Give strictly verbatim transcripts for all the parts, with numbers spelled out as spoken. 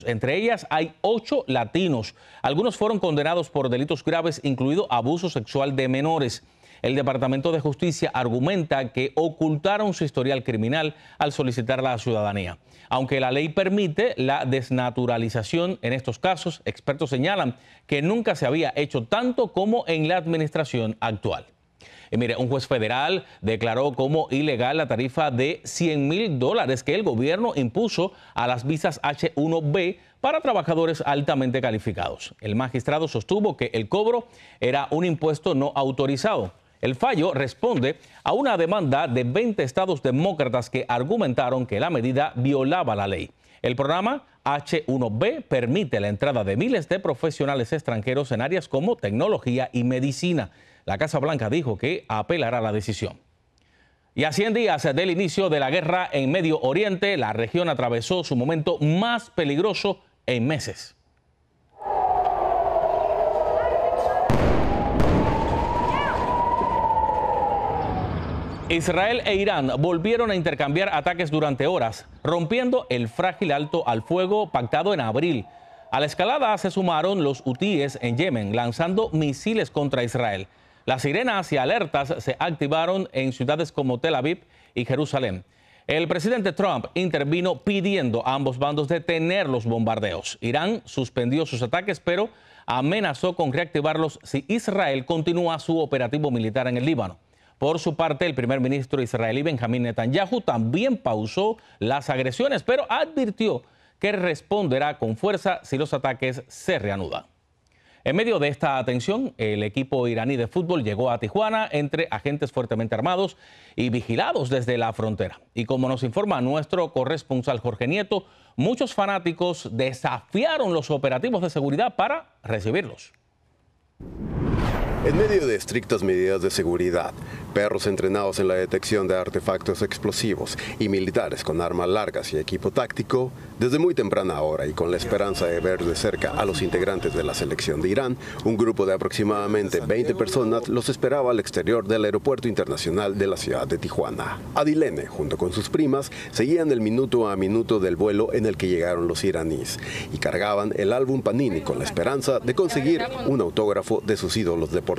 Entre ellas hay ocho latinos. Algunos fueron condenados por delitos graves, incluido abuso sexual de menores. El Departamento de Justicia argumenta que ocultaron su historial criminal al solicitar la ciudadanía. Aunque la ley permite la desnaturalización en estos casos, expertos señalan que nunca se había hecho tanto como en la administración actual. Y mire, un juez federal declaró como ilegal la tarifa de cien mil dólares que el gobierno impuso a las visas H uno B para trabajadores altamente calificados. El magistrado sostuvo que el cobro era un impuesto no autorizado. El fallo responde a una demanda de veinte estados demócratas que argumentaron que la medida violaba la ley. El programa H uno B permite la entrada de miles de profesionales extranjeros en áreas como tecnología y medicina. La Casa Blanca dijo que apelará a la decisión. Y a cien días del inicio de la guerra en Medio Oriente, la región atravesó su momento más peligroso en meses. Israel e Irán volvieron a intercambiar ataques durante horas, rompiendo el frágil alto al fuego pactado en abril. A la escalada se sumaron los hutíes en Yemen, lanzando misiles contra Israel. Las sirenas y alertas se activaron en ciudades como Tel Aviv y Jerusalén. El presidente Trump intervino pidiendo a ambos bandos detener los bombardeos. Irán suspendió sus ataques, pero amenazó con reactivarlos si Israel continúa su operativo militar en el Líbano. Por su parte, el primer ministro israelí Benjamín Netanyahu también pausó las agresiones, pero advirtió que responderá con fuerza si los ataques se reanudan. En medio de esta tensión, el equipo iraní de fútbol llegó a Tijuana entre agentes fuertemente armados y vigilados desde la frontera. Y como nos informa nuestro corresponsal Jorge Nieto, muchos fanáticos desafiaron los operativos de seguridad para recibirlos. En medio de estrictas medidas de seguridad, perros entrenados en la detección de artefactos explosivos y militares con armas largas y equipo táctico, desde muy temprana hora y con la esperanza de ver de cerca a los integrantes de la selección de Irán, un grupo de aproximadamente veinte personas los esperaba al exterior del Aeropuerto Internacional de la ciudad de Tijuana. Adilene, junto con sus primas, seguían el minuto a minuto del vuelo en el que llegaron los iraníes y cargaban el álbum Panini con la esperanza de conseguir un autógrafo de sus ídolos deportivos.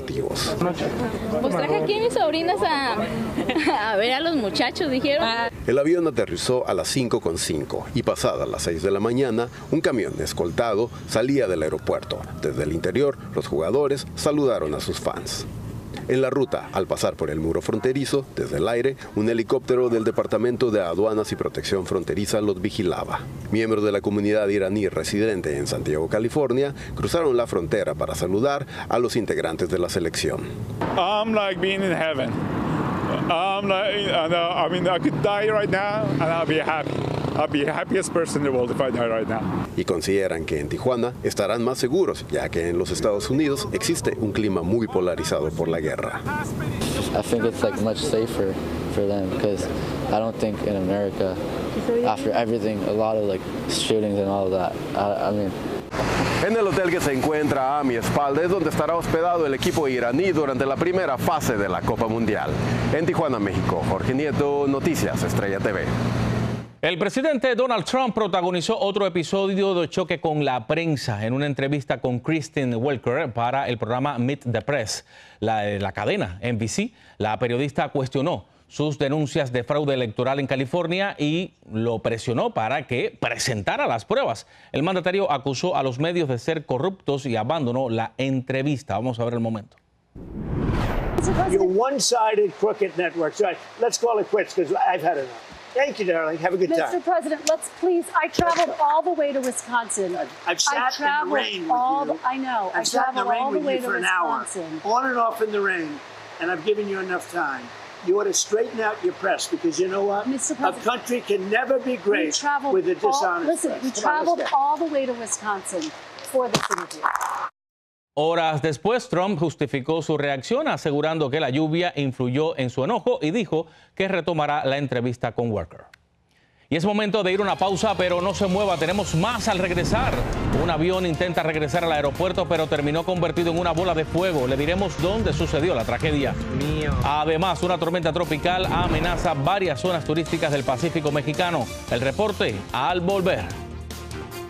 Pues traje aquí a mis sobrinas a, a ver a los muchachos, dijeron. El avión aterrizó a las cinco con cinco y pasadas las seis de la mañana, un camión escoltado salía del aeropuerto. Desde el interior, los jugadores saludaron a sus fans. En la ruta, al pasar por el muro fronterizo, desde el aire, un helicóptero del Departamento de Aduanas y Protección Fronteriza los vigilaba. Miembros de la comunidad iraní residente en Santiago, California, cruzaron la frontera para saludar a los integrantes de la selección. I'm like being in heaven. I'm like, I mean, I could die right now and I'll be happy. I'll be the happiest person in the world if I die right now. Y consideran que en Tijuana estarán más seguros, ya que en los Estados Unidos existe un clima muy polarizado por la guerra. I think it's like much safer for them because I don't think in America, after everything, a lot of like shootings and all of that. I, I mean. En el hotel que se encuentra a mi espalda es donde estará hospedado el equipo iraní durante la primera fase de la Copa Mundial. En Tijuana, México, Jorge Nieto, Noticias Estrella T V. El presidente Donald Trump protagonizó otro episodio de choque con la prensa en una entrevista con Kristen Welker para el programa Meet the Press. La, la cadena N B C, la periodista cuestionó sus denuncias de fraude electoral en California y lo presionó para que presentara las pruebas. El mandatario acusó a los medios de ser corruptos y abandonó la entrevista. Vamos a ver el momento. Your one-sided crooked networks. Right. Let's call it quits because I've had enough. Thank you, darling. Have a good Mister time. Mister President, let's please. I traveled all the way to Wisconsin. I've sat in the rain with all you. The, I know. I've I sat in the traveled rain all the with way you to for an hour, Wisconsin. on and off in the rain, and I've given you enough time. You ought to straighten out your press because you know what? Mister A country can never be great with a dishonest all, Listen, press. we Come traveled on, all the way to Wisconsin for this interview. Horas después, Trump justificó su reacción asegurando que la lluvia influyó en su enojo y dijo que retomará la entrevista con Welker. Y es momento de ir a una pausa, pero no se mueva, tenemos más al regresar. Un avión intenta regresar al aeropuerto, pero terminó convertido en una bola de fuego. Le diremos dónde sucedió la tragedia. Mío. Además, una tormenta tropical amenaza varias zonas turísticas del Pacífico mexicano. El reporte al volver.